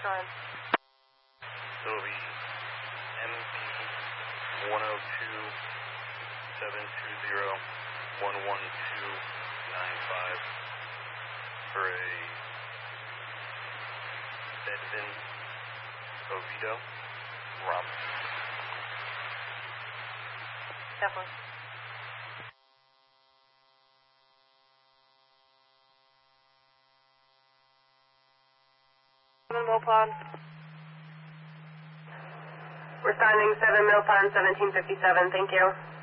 time. It'll be MB 102-720-11295 for a Edvin Oviedo Robert. Definitely. 7 Mill Pond. We're signing 7 Mill Pond, 1757. Thank you.